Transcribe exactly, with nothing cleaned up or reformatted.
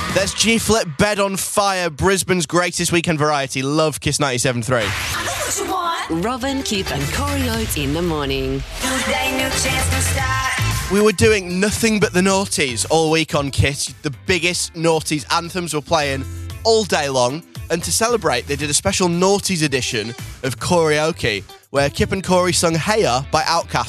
There's G-Flip, Bed on Fire, Brisbane's greatest weekend variety. Love Kiss ninety-seven point three. I know what you want. Robin, Kip and Corey Oates in the morning. New day, new chance to start. We were doing nothing but the noughties all week on Kiss. The biggest noughties anthems were playing all day long. And to celebrate, they did a special noughties edition of Karaoke, where Kip and Corey sung Hey Ya by Outkast.